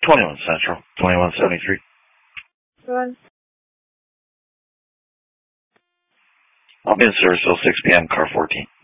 21 Central, 2173. Good. I'll be in service till 6 p.m., car 14.